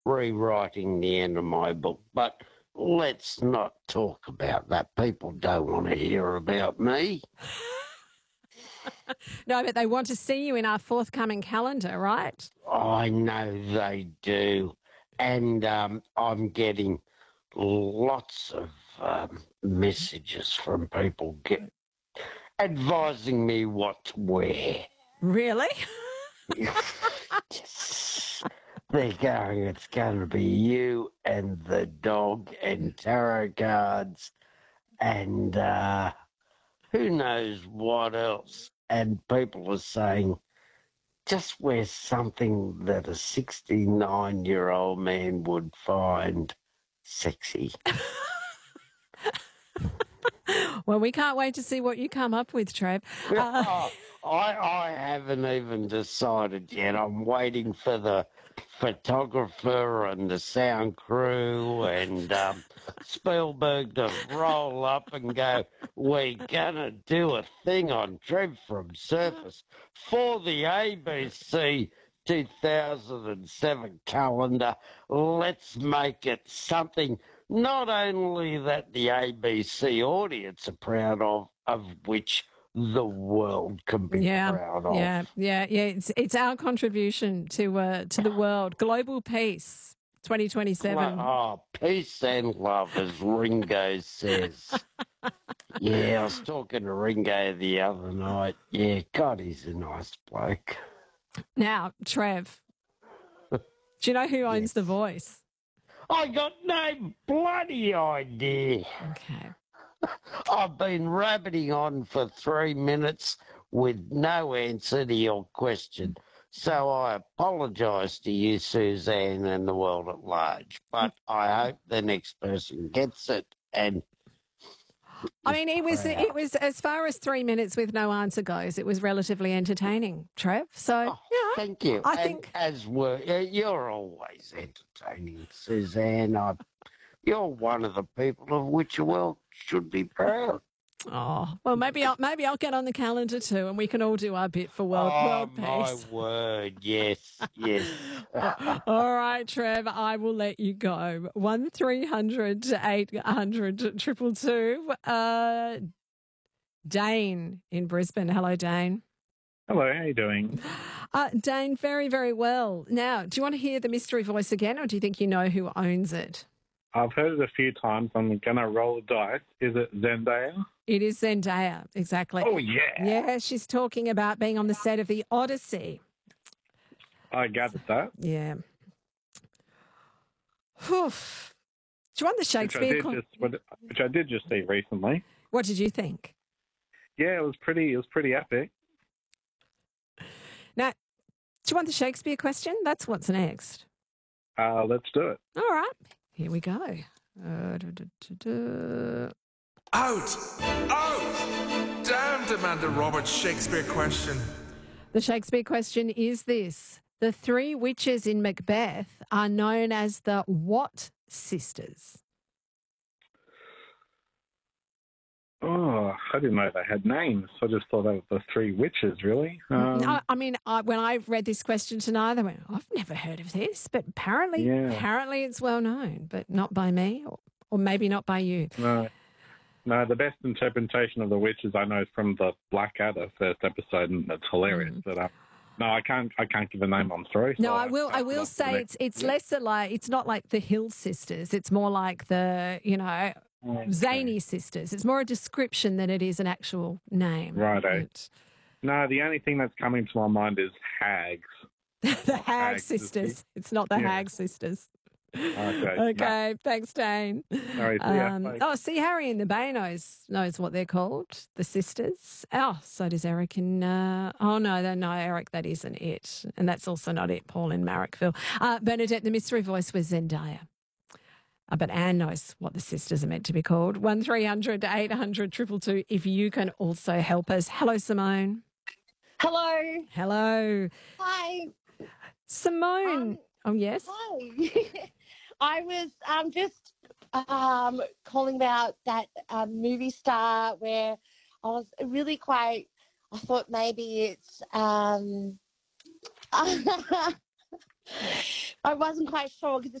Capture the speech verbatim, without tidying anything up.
rewriting the end of my book. But let's not talk about that. People don't want to hear about me. No, but they want to see you in our forthcoming calendar, right? I know they do. And um, I'm getting lots of um, messages from people get, advising me what to wear. Really? Yes. They're going, it's going to be you and the dog and tarot cards and uh, who knows what else. And people are saying, just wear something that a sixty-nine-year-old man would find sexy. Well, we can't wait to see what you come up with, Trev. Uh, oh, I, I haven't even decided yet. I'm waiting for the photographer and the sound crew and um, Spielberg to roll up and go, we're going to do a thing on Trev from Surface for the A B C two thousand seven calendar. Let's make it something not only that the A B C audience are proud of, of which the world can be yeah, proud of. yeah, yeah, yeah. It's it's our contribution to uh, to the world. Global peace, twenty twenty-seven. Oh, peace and love, as Ringo says. Yeah, I was talking to Ringo the other night. Yeah, God, he's a nice bloke. Now, Trev, do you know who owns Yes. The Voice? I got no bloody idea. Okay. I've been rabbiting on for three minutes with no answer to your question. So I apologise to you, Suzanne, and the world at large. But I hope the next person gets it and I mean, it was proud. it was as far as three minutes with no answer goes. It was relatively entertaining, Trev. So Oh, yeah, thank you. I and think as were you're always entertaining, Suzanne. I, you're one of the people of which the world should be proud. Oh, well, maybe I'll maybe I'll get on the calendar too, and we can all do our bit for world oh, world my peace. word, yes, yes. All right, Trev, I will let you go. One three hundred eight hundred triple two. Uh, Dane in Brisbane. Hello, Dane. Hello, how you doing? Uh, Dane, very very well. Now, do you want to hear the mystery voice again, or do you think you know who owns it? I've heard it a few times. I'm going to roll the dice. Is it Zendaya? It is Zendaya, exactly. Oh, yeah. Yeah, she's talking about being on the set of The Odyssey. I gathered that. Yeah. Oof. Do you want the Which I, Shakespeare? did Con- just, which I did just see recently. what did you think? Yeah, it was pretty. It was pretty epic. Now, do you want the Shakespeare question? That's what's next. Uh, let's do it. All right, here we go. Uh, da, da, da, da. Out! Out! Damn, Amanda Roberts' Shakespeare question. The Shakespeare question is this. The three witches in Macbeth are known as the what sisters? Oh, I didn't know they had names. I just thought they were the three witches, really. Um, I, I mean, I, when I read this question tonight, I went, I've never heard of this, but apparently, Yeah. apparently it's well known, but not by me, or, or maybe not by you. no, no, the best interpretation of the witches I know is from the Blackadder first episode, and it's hilarious. Mm. But uh, no, I can't. I can't give a name. I'm sorry. No, so I will. I I'll will not say connect. it's it's lesser like it's not like the Hill sisters. It's more like the you know Okay. zany sisters. It's more a description than it is an actual name. Righto. But No, the only thing that's coming to my mind is hags. the Hag Hag sisters. sisters. It's not the Yeah. Hag sisters. Okay. Okay, thanks, Dane. No worries. See ya. Um, Bye. oh, see, Harry in the Bay knows knows what they're called, the sisters. Oh, so does Eric in. Uh, oh no, no, no, Eric, that isn't it, and that's also not it. Paul in Marrickville. Uh, Bernadette, the mystery voice was Zendaya. Uh, but Anne knows what the sisters are meant to be called. One three hundred eight hundred triple two. If you can also help us. Hello, Simone. Hello. Hello, Hi. Simone. Um, oh yes. Hi. I was um, just um, calling about that um, movie star where I was really quite, I thought maybe it's, um, I wasn't quite sure because